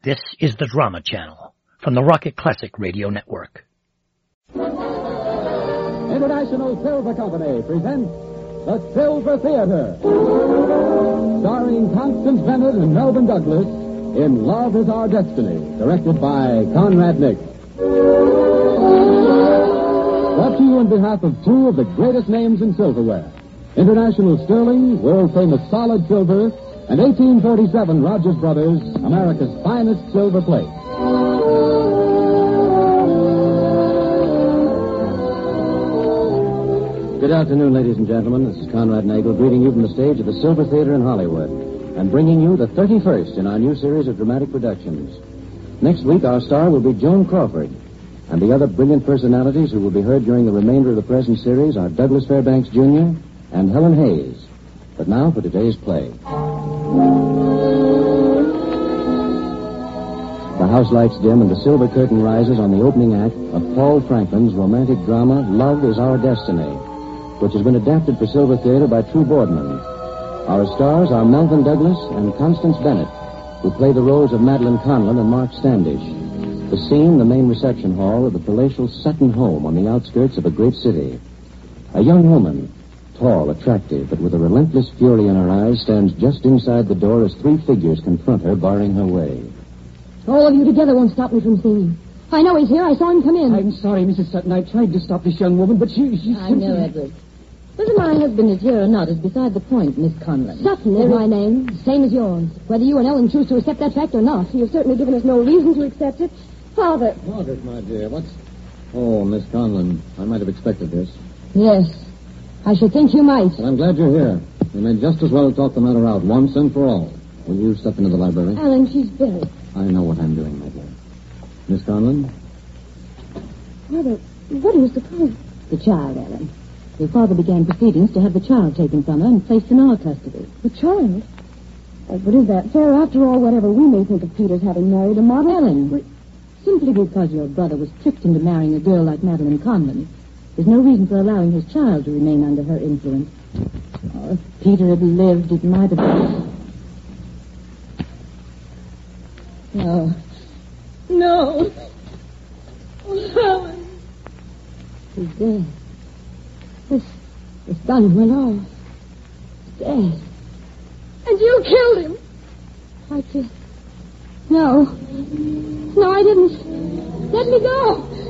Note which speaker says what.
Speaker 1: This is the Drama Channel from the Rocket Classic Radio Network.
Speaker 2: International Silver Company presents The Silver Theater, starring Constance Bennett and Melvyn Douglas in Love Is Our Destiny, directed by Conrad Nick. Brought to you on behalf of two of the greatest names in silverware, International Sterling, world-famous solid silver, and 1837 Rogers Brothers, America's finest silver plate.
Speaker 3: Good afternoon, ladies and gentlemen. This is Conrad Nagel greeting you from the stage of the Silver Theater in Hollywood and bringing you the 31st in our new series of dramatic productions. Next week, our star will be Joan Crawford, and the other brilliant personalities who will be heard during the remainder of the present series are Douglas Fairbanks, Jr. and Helen Hayes. But now for today's play. The house lights dim and the silver curtain rises on the opening act of Paul Franklin's romantic drama, Love Is Our Destiny, which has been adapted for Silver Theater by True Boardman. Our stars are Melvyn Douglas and Constance Bennett, who play the roles of Madeline Conlon and Mark Standish. The scene, the main reception hall of the palatial Sutton home on the outskirts of a great city. A young woman, tall, attractive, but with a relentless fury in her eyes, stands just inside the door as three figures confront her, barring her way.
Speaker 4: All of you together won't stop me from seeing him. I know he's here. I saw him come in.
Speaker 5: I'm sorry, Mrs. Sutton. I tried to stop this young woman, but she
Speaker 6: I know, Edward. Whether my husband is here or not is beside the point, Miss Conlon.
Speaker 4: Sutton is my name, same as yours. Whether you and Ellen choose to accept that fact or not, you've certainly given us no reason to accept it. Father.
Speaker 3: Margaret, my dear, what's... Oh, Miss Conlon, I might have expected this.
Speaker 4: Yes, I should think you might.
Speaker 3: But I'm glad you're here. We may just as well talk the matter out once and for all. Will you step into the library?
Speaker 4: Ellen, she's very...
Speaker 3: I know what I'm doing, my dear. Miss Conlon?
Speaker 4: Father, what do you suppose?
Speaker 6: The child, Ellen. Your father began proceedings to have the child taken from her and placed in our custody.
Speaker 4: The child? But is that fair? After all, whatever we may think of Peter's having married a model...
Speaker 6: Ellen, simply because your brother was tricked into marrying a girl like Madeline Conlon, there's no reason for allowing his child to remain under her influence. Oh, if Peter had lived, it might have been...
Speaker 4: No. No. Oh, Helen.
Speaker 6: He's dead.
Speaker 4: This gun went off. He's dead. And you killed him. I did. No. No, I didn't. Let me go.